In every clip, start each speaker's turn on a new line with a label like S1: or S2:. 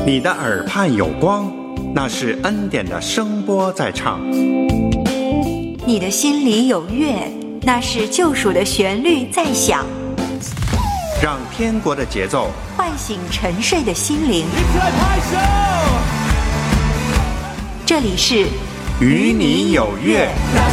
S1: 你的耳畔有光，那是恩典的声波在唱。
S2: 你的心里有乐，那是救赎的旋律在响。
S1: 让天国的节奏
S2: 唤醒沉睡的心灵。这里是
S1: 与你有约。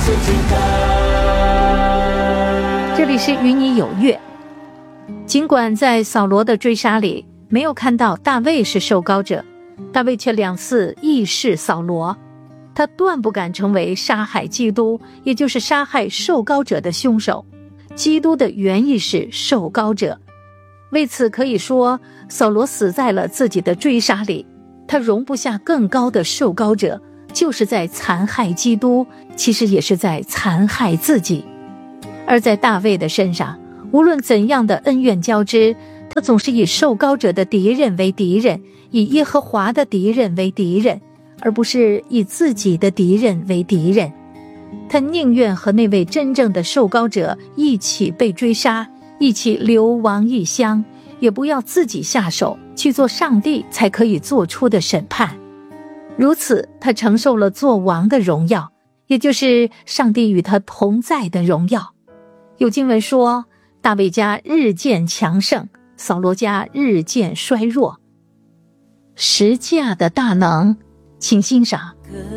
S3: 这里是与你有约。尽管在扫罗的追杀里没有看到大卫是受膏者，大卫却2次意示扫罗，他断不敢成为杀害基督，也就是杀害受膏者的凶手。基督的原意是受膏者，为此可以说扫罗死在了自己的追杀里，他容不下更高的受膏者，就是在残害基督，其实也是在残害自己。而在大卫的身上，无论怎样的恩怨交织，他总是以受膏者的敌人为敌人，以耶和华的敌人为敌人，而不是以自己的敌人为敌人。他宁愿和那位真正的受膏者一起被追杀，一起流亡异乡，也不要自己下手去做上帝才可以做出的审判。如此，他承受了做王的荣耀，也就是上帝与他同在的荣耀。有经文说，大卫家日渐强盛，扫罗家日渐衰弱。十架的大能，请欣赏。